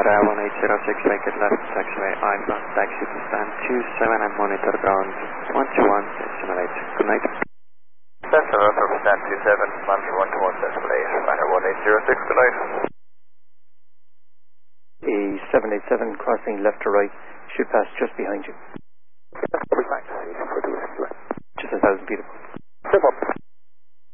Tere 1806, make it left, taxiway Alpha, taxi to stand 27 and monitor ground 121, simulate. Good night. Center from stand 27, monitor 121, simulate. Matter 1806, good night. A 787 crossing left to right, should pass just behind you. Just 1,000 feet.